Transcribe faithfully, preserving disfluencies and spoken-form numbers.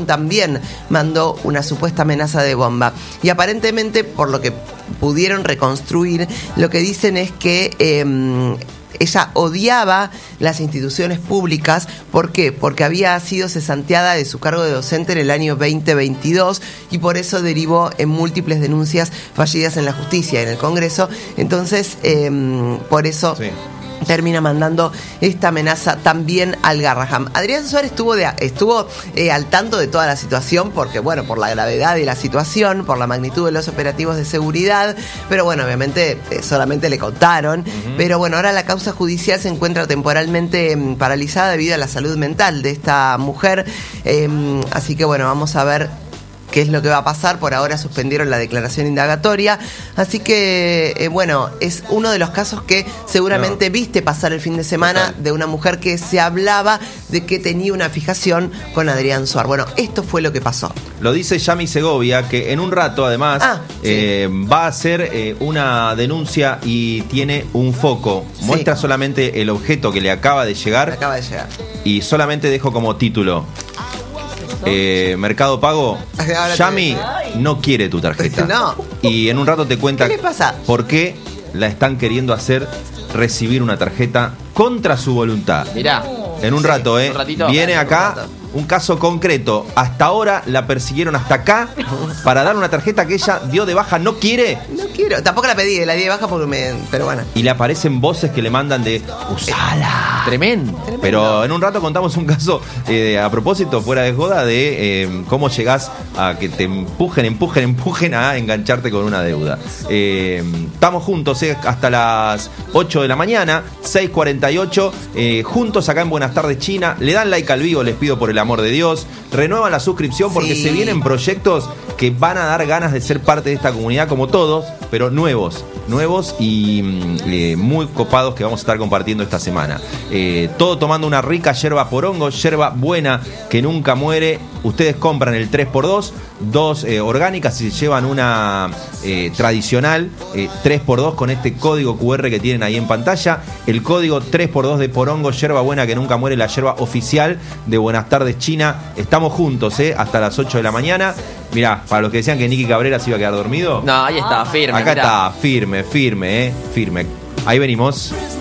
también mandó una supuesta amenaza de bomba. Y aparentemente, por lo que pudieron reconstruir, lo que dicen es que eh, ella odiaba las instituciones públicas. ¿Por qué? Porque había sido cesanteada de su cargo de docente en el año veinte veintidós y por eso derivó en múltiples denuncias fallidas en la justicia, en el Congreso. Entonces, eh, por eso... Sí. termina mandando esta amenaza también al Garraham. Adrián Suárez estuvo, de, estuvo eh, al tanto de toda la situación porque, bueno, por la gravedad de la situación, por la magnitud de los operativos de seguridad, pero bueno, obviamente eh, solamente le contaron, uh-huh. Pero bueno, ahora la causa judicial se encuentra temporalmente eh, paralizada debido a la salud mental de esta mujer, eh, así que bueno, vamos a ver qué es lo que va a pasar. Por ahora suspendieron la declaración indagatoria, así que eh, bueno, es uno de los casos que seguramente no. viste pasar el fin de semana. Total. De una mujer que se hablaba de que tenía una fijación con Adrián Suárez. Bueno, esto fue lo que pasó. Lo dice Yami Segovia, que en un rato además ah, eh, sí. va a hacer eh, una denuncia y tiene un foco. Muestra sí. solamente el objeto que le acaba de llegar. Le acaba de llegar. Y solamente dejo como título: Eh, Mercado Pago, Yami no quiere tu tarjeta. No. Y en un rato te cuenta ¿Qué le pasa? por qué la están queriendo hacer recibir una tarjeta contra su voluntad. Mirá. En un sí, rato, ¿eh? Un Viene acá un caso concreto. Hasta ahora la persiguieron hasta acá para darle una tarjeta que ella dio de baja. ¿No quiere? No quiero. Tampoco la pedí, la di de baja porque me... Pero bueno. Y le aparecen voces que le mandan de usala. Tremendo. Pero en un rato contamos un caso eh, a propósito, fuera de joda, de eh, cómo llegás a que te empujen, empujen, empujen a engancharte con una deuda. Eh, estamos juntos eh, hasta las ocho de la mañana, seis cuarenta y ocho, eh, juntos acá en Buenas Tardes China. Le dan like al vivo, les pido por el amor de Dios. Renuevan la suscripción porque sí. se vienen proyectos que van a dar ganas de ser parte de esta comunidad, como todos, pero nuevos, nuevos y eh, muy copados que vamos a estar compartiendo esta semana. Eh, todo tomando una rica yerba porongo, yerba buena que nunca muere. Ustedes compran el tres por dos, dos eh, orgánicas y se llevan una eh, tradicional eh, tres por dos con este código cu erre que tienen ahí en pantalla. El código tres por dos de porongo, yerba buena que nunca muere, la yerba oficial de Buenas Tardes China. Estamos juntos, ¿eh? Hasta las ocho de la mañana. Mirá, para los que decían que Nicky Cabrera se iba a quedar dormido. No, ahí está, firme. Acá mirá. está, firme, firme, ¿eh? Firme. Ahí venimos.